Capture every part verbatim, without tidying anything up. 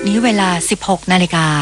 นี้เวลา สิบหกนาฬิกา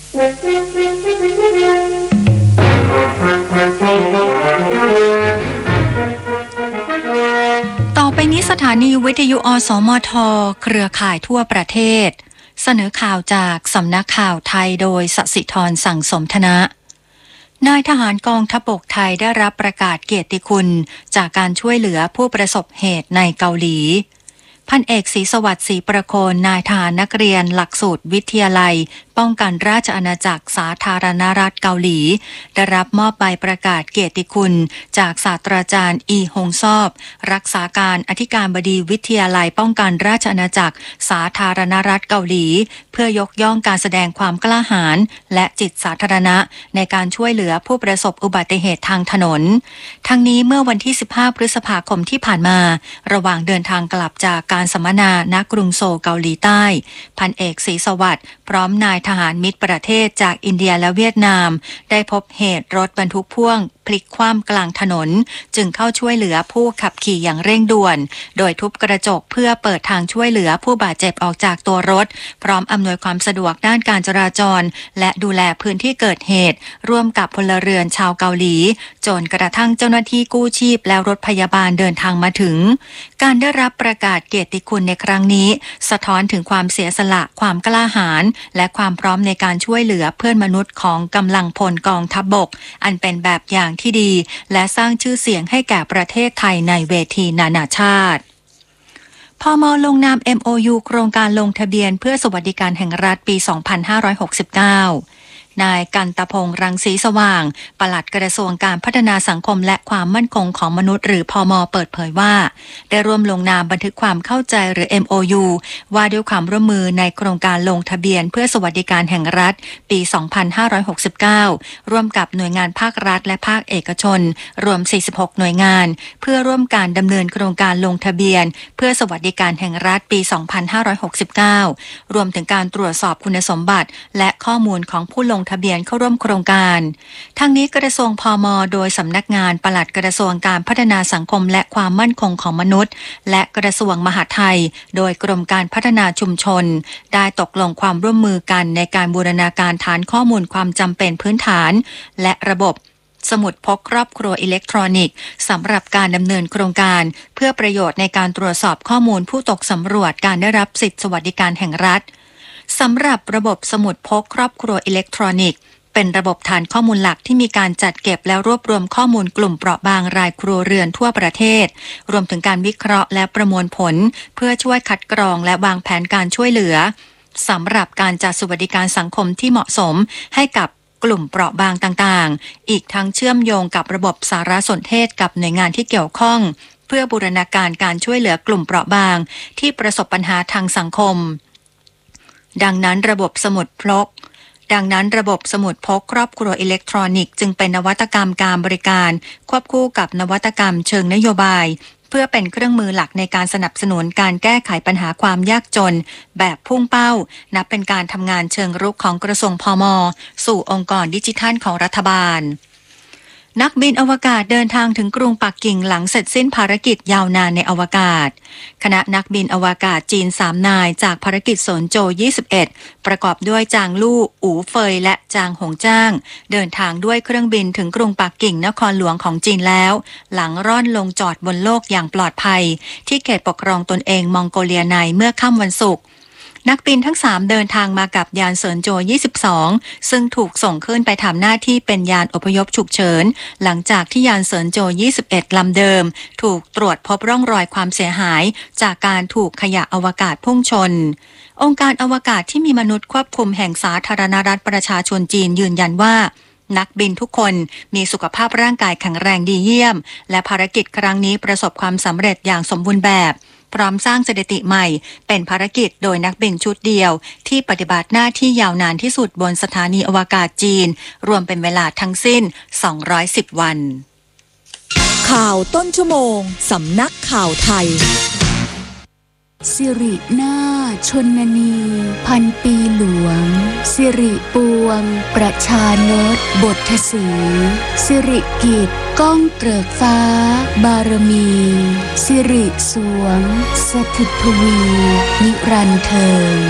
ต่อไปนี้สถานีวิทยุอสมทเครือข่ายทั่วประเทศเสนอข่าวจากสำนักข่าวไทยโดยสศิธรสั่งสมธนะนายทหารกองทัพบกไทยได้รับประกาศเกียรติคุณจากการช่วยเหลือผู้ประสบเหตุในเกาหลีพันเอกศรีสวัสดิ์ศรีประโคนนายทหารนักเรียนหลักสูตรวิทยาลัยป้องกันราชอาณาจักรสาธารณรัฐเกาหลีได้รับมอบใบประกาศเกียรติคุณจากศาสตราจารย์อีฮงซอบรักษาการอธิการบดีวิทยาลัยป้องกันราชอาณาจักรสาธารณรัฐเกาหลีเพื่อยกย่องการแสดงความกล้าหาญและจิตสาธารณะในการช่วยเหลือผู้ประสบอุบัติเหตุทางถนนทั้งนี้เมื่อวันที่สิบห้าพฤษภาคมที่ผ่านมาระหว่างเดินทางกลับจากการสัมมนาณกรุงโซลเกาหลีใต้พันเอกศรีสวัสดิ์พร้อมนายทหารมิตรประเทศจากอินเดียและเวียดนามได้พบเหตุรถบรรทุกพ่วงพลิกคว่ำกลางถนนจึงเข้าช่วยเหลือผู้ขับขี่อย่างเร่งด่วนโดยทุบกระจกเพื่อเปิดทางช่วยเหลือผู้บาดเจ็บออกจากตัวรถพร้อมอำนวยความสะดวกด้านการจราจรและดูแลพื้นที่เกิดเหตุร่วมกับพลเรือนชาวเกาหลีจนกระทั่งเจ้าหน้าที่กู้ชีพและรถพยาบาลเดินทางมาถึงการได้รับประกาศเกียรติคุณในครั้งนี้สะท้อนถึงความเสียสละความกล้าหาญและความพร้อมในการช่วยเหลือเพื่อนมนุษย์ของกำลังพลกองทัพบกอันเป็นแบบอย่างที่ดีและสร้างชื่อเสียงให้แก่ประเทศไทยในเวทีนานาชาติพม.ลงนาม เอ็ม โอ ยู โครงการลงทะเบียนเพื่อสวัสดิการแห่งรัฐปี สองพันห้าร้อยหกสิบเก้านายกันตพงษ์รังสีสว่างปลัดกระทรวงการพัฒนาสังคมและความมั่นคงของมนุษย์หรือพม.เปิดเผยว่าได้ร่วมลงนามบันทึกความเข้าใจหรือ เอ็ม โอ ยู ว่าด้วยความร่วมมือในโครงการลงทะเบียนเพื่อสวัสดิการแห่งรัฐปี สองพันห้าร้อยหกสิบเก้าร่วมกับหน่วยงานภาครัฐและภาคเอกชนรวมสี่สิบหกหน่วยงานเพื่อร่วมการดำเนินโครงการลงทะเบียนเพื่อสวัสดิการแห่งรัฐปี สองพันห้าร้อยหกสิบเก้ารวมถึงการตรวจสอบคุณสมบัติและข้อมูลของผู้ลงทะเบียนเข้าร่วมโครงการทั้งนี้กระทรวงพม.โดยสำนักงานปลัดกระทรวงการพัฒนาสังคมและความมั่นคงของมนุษย์และกระทรวงมหาดไทยโดยกรมการพัฒนาชุมชนได้ตกลงความร่วมมือกันในการบูรณาการฐานข้อมูลความจำเป็นพื้นฐานและระบบสมุดพกครอบครัวอิเล็กทรอนิกส์สำหรับการดำเนินโครงการเพื่อประโยชน์ในการตรวจสอบข้อมูลผู้ตกสำรวจการได้รับสิทธิสวัสดิการแห่งรัฐสำหรับระบบสมุดพกครอบครัวอิเล็กทรอนิกส์เป็นระบบฐานข้อมูลหลักที่มีการจัดเก็บและรวบรวมข้อมูลกลุ่มเปราะบางรายครัวเรือนทั่วประเทศรวมถึงการวิเคราะห์และประมวลผลเพื่อช่วยคัดกรองและวางแผนการช่วยเหลือสำหรับการจัดสวัสดิการสังคมที่เหมาะสมให้กับกลุ่มเปราะบางต่างๆอีกทั้งเชื่อมโยงกับระบบสารสนเทศกับหน่วยงานที่เกี่ยวข้องเพื่อบูรณาการการช่วยเหลือกลุ่มเปราะบางที่ประสบปัญหาทางสังคมดังนั้นระบบสมุดพกดังนั้นระบบสมุดพกครอบครัวอิเล็กทรอนิกส์จึงเป็นนวัตกรรมการบริการควบคู่กับนวัตกรรมเชิงนโยบายเพื่อเป็นเครื่องมือหลักในการสนับสนุนการแก้ไขปัญหาความยากจนแบบพุ่งเป้านับเป็นการทำงานเชิงรุกของกระทรวงพม.สู่องค์กรดิจิทัลของรัฐบาลนักบินอวกาศเดินทางถึงกรุงปักกิ่งหลังเสร็จสิ้นภารกิจยาวนานในอวกาศคณะนักบินอวกาศจีนสามนายจากภารกิจโซนโจยี่สิบเอ็ดประกอบด้วยจางลู่อู่เฟยและจางหงจ้างเดินทางด้วยเครื่องบินถึงกรุงปักกิ่งนครหลวงของจีนแล้วหลังร่อนลงจอดบนโลกอย่างปลอดภัยที่เขตปกครองตนเองมองโกเลียในเมื่อค่ำวันศุกร์นักบินทั้งสามเดินทางมากับยานเซินโจยี่สิบสองซึ่งถูกส่งขึ้นไปทำหน้าที่เป็นยานอพยพฉุกเฉินหลังจากที่ยานเซินโจยี่สิบเอ็ดลำเดิมถูกตรวจพบร่องรอยความเสียหายจากการถูกขยะอวกาศพุ่งชนองค์การอวกาศที่มีมนุษย์ควบคุมแห่งสาธารณรัฐประชาชนจีนยืนยันว่านักบินทุกคนมีสุขภาพร่างกายแข็งแรงดีเยี่ยมและภารกิจครั้งนี้ประสบความสำเร็จอย่างสมบูรณ์แบบพร้อมสร้างสถิติใหม่เป็นภารกิจโดยนักบินชุดเดียวที่ปฏิบัติหน้าที่ยาวนานที่สุดบนสถานีอวกาศจีนรวมเป็นเวลาทั้งสิ้นสองร้อยสิบวันข่าวต้นชั่วโมงสำนักข่าวไทยสิรินาชนนีพันปีหลวงสิริปวงประชานตบทสีสิริกิจก้องเกริกฟ้าบารมีสิริสวงสถิตทวีนิรันดร์เทิง